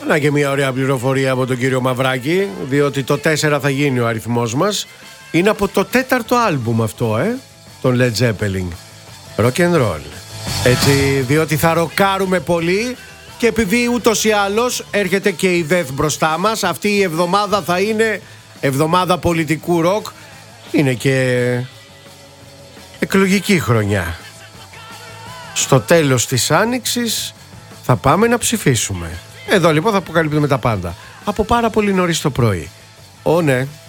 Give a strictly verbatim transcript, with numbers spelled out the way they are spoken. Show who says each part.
Speaker 1: Να και μια ωραία πληροφορία από τον κύριο Μαυράκη, διότι το τέσσερα θα γίνει ο αριθμός μας. Είναι από το τέταρτο άλμπουμ αυτό, ε, τον Led Zeppelin. Rock and roll. Έτσι, διότι θα ροκάρουμε πολύ και επειδή ούτως ή άλλως έρχεται και η ΔΕΘ μπροστά μας, αυτή η εβδομάδα θα είναι εβδομάδα πολιτικού ροκ. Είναι και εκλογική χρονιά. Στο τέλος της άνοιξης θα πάμε να ψηφίσουμε. Εδώ λοιπόν θα αποκαλύπτουμε τα πάντα. Από πάρα πολύ νωρίς το πρωί. Ω ναι.